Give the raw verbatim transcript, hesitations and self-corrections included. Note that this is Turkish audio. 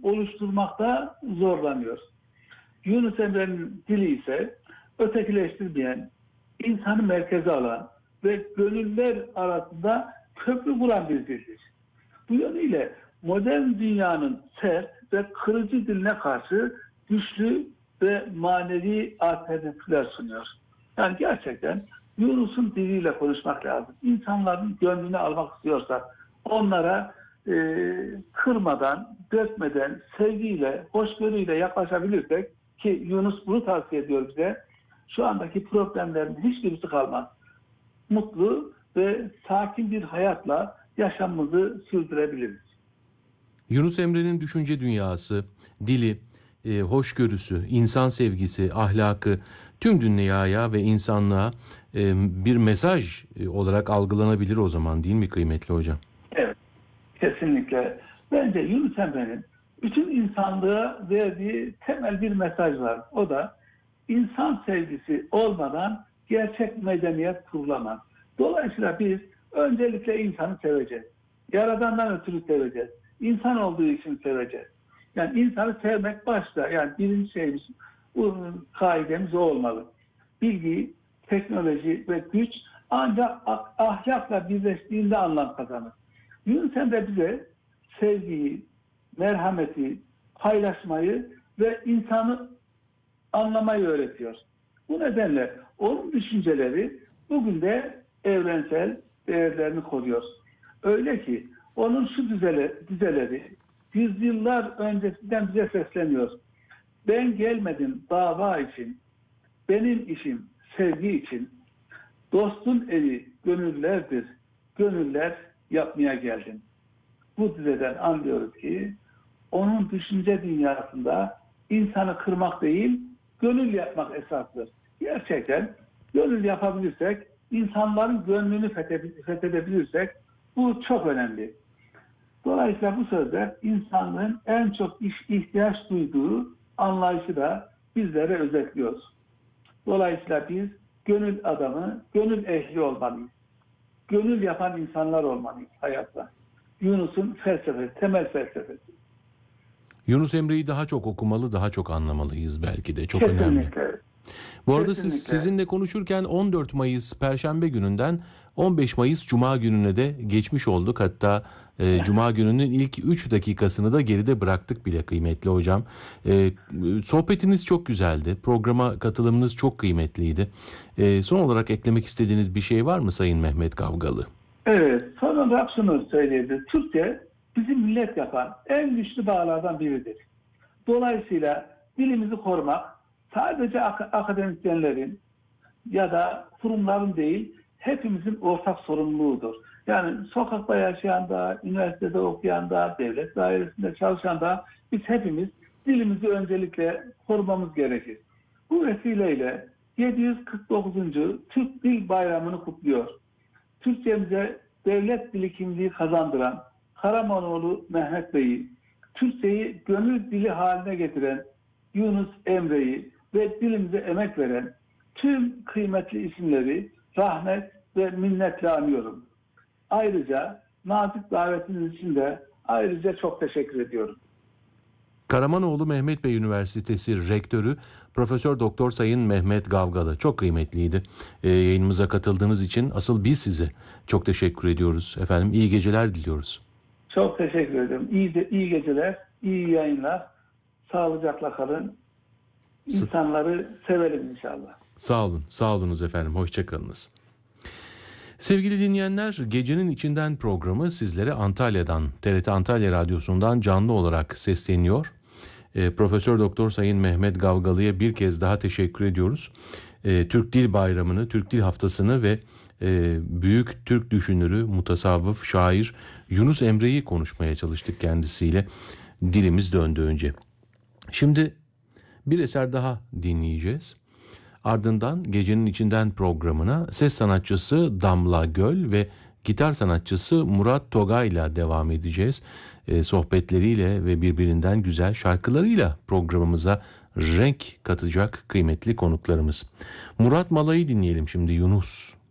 oluşturmakta zorlanıyor. Yunus Emre'nin dili ise ötekileştirmeyen, insanı merkeze alan ve gönüller arasında köprü kuran bir dildir. Bu yönüyle modern dünyanın sert ve kırıcı diline karşı güçlü ve manevi alternatifler sunuyor. Yani gerçekten Yunus'un diliyle konuşmak lazım. İnsanların gönlünü almak istiyorsak onlara e, kırmadan, dökmeden, sevgiyle, hoşgörüyle yaklaşabilirsek, ki Yunus bunu tavsiye ediyor bize, şu andaki problemlerin hiçbirisi kalmaz. Mutlu ve sakin bir hayatla yaşamımızı sürdürebiliriz. Yunus Emre'nin düşünce dünyası, dili, e, hoşgörüsü, insan sevgisi, ahlakı tüm dünyaya ve insanlığa e, bir mesaj e, olarak algılanabilir o zaman, değil mi kıymetli hocam? Evet, kesinlikle. Bence Yunus Emre'nin bütün insanlığa verdiği temel bir mesaj var. O da insan sevgisi olmadan gerçek medeniyet kurulamaz. Dolayısıyla biz öncelikle insanı seveceğiz. Yaradandan ötürü seveceğiz. İnsan olduğu için seveceğiz. Yani insanı sevmek başta. Yani birinci şeyimiz, bu kaidemiz o olmalı. Bilgi, teknoloji ve güç ancak ahlakla birleştiğinde anlam kazanır. Yunus Emre bize sevgiyi, merhameti, paylaşmayı ve insanı anlamayı öğretiyor. Bu nedenle onun düşünceleri bugün de evrensel değerlerini koruyor. Öyle ki onun şu düzeleri, düzeleri yüzyıllar öncesinden bize sesleniyor. Ben gelmedim dava için, benim işim sevgi için, dostun evi gönüllerdir, gönüller yapmaya geldim. Bu düzeden anlıyoruz ki onun düşünce dünyasında insanı kırmak değil, gönül yapmak esastır. Gerçekten gönül yapabilirsek, insanların gönlünü fethedebilirsek bu çok önemli. Dolayısıyla bu sözler insanlığın en çok iş, ihtiyaç duyduğu anlayışı da bizlere özetliyoruz. Dolayısıyla biz gönül adamı, gönül ehli olmalıyız. Gönül yapan insanlar olmalıyız hayatta. Yunus'un felsefesi, temel felsefesi. Yunus Emre'yi daha çok okumalı, daha çok anlamalıyız belki de. Çok Kesinlikle. önemli. Bu arada Kesinlikle. siz, sizinle konuşurken on dört Mayıs Perşembe gününden on beş Mayıs Cuma gününe de geçmiş olduk. Hatta e, Cuma gününün ilk üç dakikasını da geride bıraktık bile kıymetli hocam. E, sohbetiniz çok güzeldi. Programa katılımınız çok kıymetliydi. E, son olarak eklemek istediğiniz bir şey var mı Sayın Mehmet Gavgalı? Evet, son olarak şunu söyleyeyim. Türkçe bizi millet yapan en güçlü bağlardan biridir. Dolayısıyla dilimizi korumak sadece ak- akademisyenlerin ya da kurumların değil, hepimizin ortak sorumluluğudur. Yani sokakta yaşayan da, üniversitede okuyan da, devlet dairesinde çalışan da biz hepimiz dilimizi öncelikle korumamız gerekir. Bu vesileyle yedi yüz kırk dokuzuncu Türk Dil Bayramı'nı kutluyor. Türkçemize devlet dili kimliği kazandıran Karamanoğlu Mehmet Bey'i, Türkçeyi gönül dili haline getiren Yunus Emre'yi ve dilimize emek veren tüm kıymetli isimleri rahmet ve minnetle anıyorum. Ayrıca nazik davetiniz için de ayrıca çok teşekkür ediyorum. Karamanoğlu Mehmet Bey Üniversitesi Rektörü Profesör Doktor Sayın Mehmet Gavgalı çok kıymetliydi. Ee, yayınımıza katıldığınız için asıl biz size çok teşekkür ediyoruz. Efendim iyi geceler diliyoruz. Çok teşekkür ederim. İyi, de, iyi geceler, iyi yayınlar. Sağlıcakla kalın. İnsanları sevelim inşallah. Sağ olun, sağ olunuz efendim. Hoşçakalınız. Sevgili dinleyenler, Gecenin İçinden programı sizlere Antalya'dan, T R T Antalya Radyosu'ndan canlı olarak sesleniyor. E, Profesör Doktor Sayın Mehmet Gavgalı'ya bir kez daha teşekkür ediyoruz. E, Türk Dil Bayramı'nı, Türk Dil Haftası'nı ve e, büyük Türk düşünürü, mutasavvıf, şair Yunus Emre'yi konuşmaya çalıştık kendisiyle. Dilimiz döndüğünce. Şimdi bir eser daha dinleyeceğiz. Ardından Gecenin İçinden programına ses sanatçısı Damla Göl ve gitar sanatçısı Murat Togay'la devam edeceğiz. E, sohbetleriyle ve birbirinden güzel şarkılarıyla programımıza renk katacak kıymetli konuklarımız. Murat Mala'yı dinleyelim şimdi, Yunus.